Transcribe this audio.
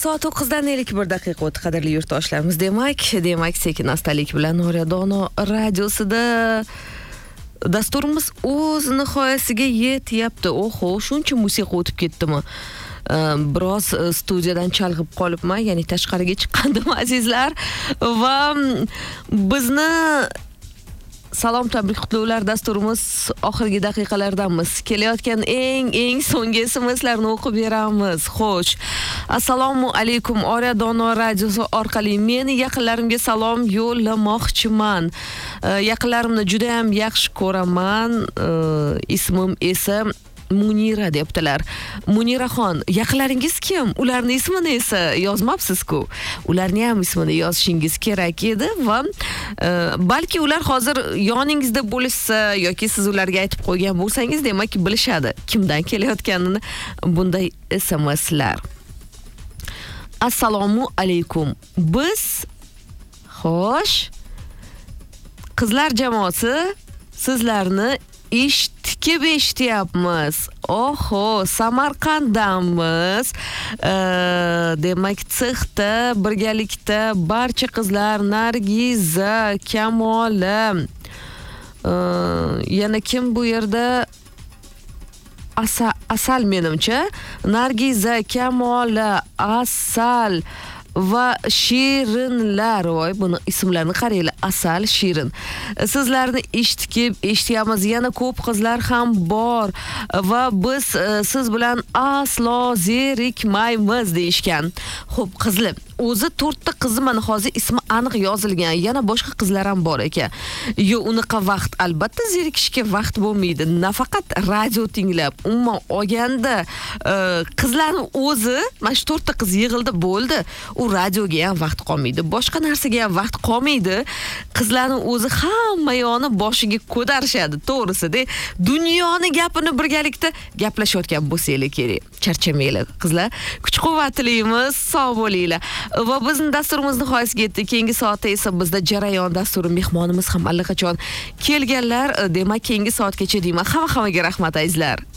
Soat 9:51 daqiqa o'tdi, qadrli yurtdoshlarimiz. Demak, sekin astalik bilan Noradono radiosida dasturimiz o'z nihoyasiga yetyapti. Oho, shuncha musiqa o'tib ketdimi? Biroz studiyadan chalg'ib qolibman, ya'ni tashqariga chiqqandim azizlar va bizni Salom, tabrik, qutlug'lar dasturimiz oxirgi daqiqalardamiz. Kelayotgan eng so'nggi SMS'larni o'qib beramiz. Xo'sh. Assalomu alaykum. Noradono radiosi orqali meni yaqinlarimga salom yo'llamoqchiman. Yaqinlarimni juda ham yaxshi ko'raman. Ismim esa Munira debdilar. Muniraxon, yaqinlaringiz kim? Ularning ismini esa yozmabsiz-ku. Ularning ham ismini yozishingiz kerak edi va balki ular hozir yoningizda bo'lsa yoki siz ularga aytib qo'ygan bo'lsangiz, demak bilishadi kimdan kelayotganini bunday SMS'lar. Assalomu alaykum. Biz xo'sh, qizlar jamoasi sizlarni tikib eshityapmiz. Oho, Samarqanddamiz. Demak, sixda birgalikda barcha qizlar Nargiza, Kamola, yana kim bu yerda? Asal menimcha. Nargiza, Kamola, Asal va Shirinlar. Voy, buni ismlarini qaranglar. Asal, Shirin. Sizlarni eshityapmiz. Yana ko'p qizlar ham bor va biz siz bilan aslo zerikmaymiz deyishgan. Xo'p, qizlar, o'zi 4 ta qizi mana hozir ismi aniq yozilgan. Yana boshqa qizlar ham bor ekan. Unaqa vaqt albatta zerikishga vaqt bo'lmaydi. Nafaqat radio tinglab, umuman olganda qizlarning o'zi, mana shu 4 ta qiz yig'ildi, bo'ldi. U radioga ham vaqt qolmaydi, boshqa narsaga ham vaqt qolmaydi. Qizlarning o'zi hamma yo'ni boshiga ko'tarishadi, to'g'risida. Dunyoni gapini birgalikda gaplashayotgan bo'lsanglar kerak. Charchamanglar qizlar. Kuch-quvvat tilaymiz, sog' bo'linglar. Va bizning dasturimiz nihoyasiga yetdi. Keyingi soatda esa bizda jarayon dasturi mehmonimiz ham allaqachon kelganlar. Demak, keyingi soatgacha deyman. Hammaga rahmat azizlar.